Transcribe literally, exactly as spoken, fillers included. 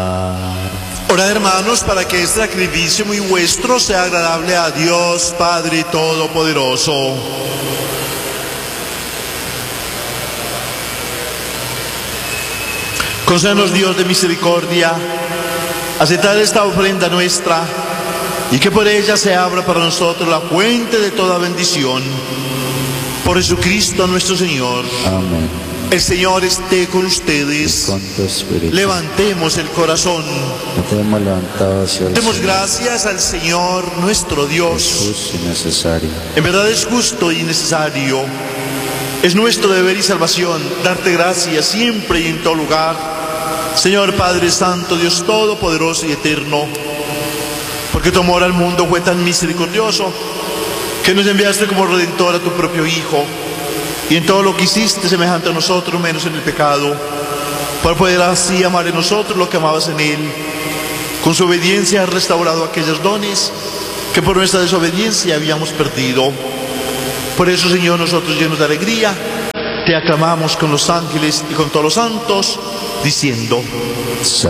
Orad, hermanos, para que este sacrificio muy vuestro sea agradable a Dios Padre Todopoderoso. Concédenos, Dios de misericordia, aceptar esta ofrenda nuestra y que por ella se abra para nosotros la fuente de toda bendición. Por Jesucristo nuestro Señor. Amén. El Señor esté con ustedes. Con tu espíritu. Levantemos el corazón. Lo tenemos levantado hacia el Demos Señor. gracias al Señor nuestro Dios. Es justo y necesario. En verdad es justo y necesario. Es nuestro deber y salvación darte gracias siempre y en todo lugar, Señor Padre Santo, Dios Todopoderoso y Eterno, porque tu amor al mundo fue tan misericordioso que nos enviaste como Redentor a tu propio Hijo, y en todo lo que hiciste semejante a nosotros, menos en el pecado, para poder así amar en nosotros lo que amabas en Él. Con su obediencia has restaurado aquellos dones que por nuestra desobediencia habíamos perdido. Por eso, Señor, nosotros llenos de alegría, te aclamamos con los ángeles y con todos los santos, diciendo: